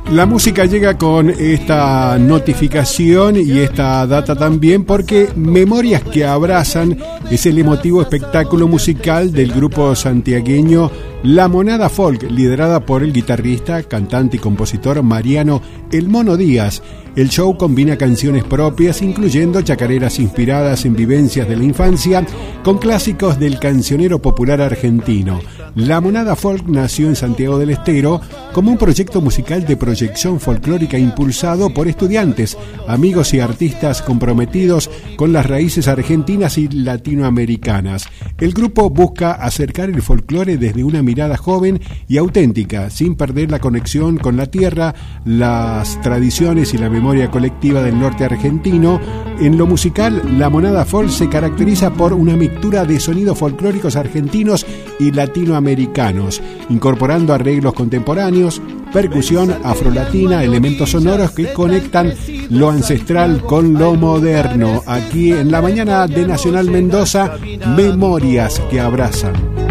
La música llega con esta notificación y esta data también porque Memorias que Abrazan es el emotivo espectáculo musical del grupo santiagueño La Monada Folk, liderada por el guitarrista, cantante y compositor Mariano El Mono Díaz. El show combina canciones propias, incluyendo chacareras inspiradas en vivencias de la infancia, con clásicos del cancionero popular argentino. La Monada Folk nació en Santiago del Estero como un proyecto musical de proyección folclórica impulsado por estudiantes, amigos y artistas comprometidos con las raíces argentinas y latinoamericanas. El grupo busca acercar el folclore desde una mirada joven y auténtica, sin perder la conexión con la tierra, las tradiciones y la memoria colectiva del norte argentino. En lo musical, La Monada Folk se caracteriza por una mixtura de sonidos folclóricos argentinos y latinoamericanos, incorporando arreglos contemporáneos, percusión afrolatina, elementos sonoros que conectan lo ancestral con lo moderno. Aquí en la mañana de Nacional Mendoza, Memorias que Abrazan.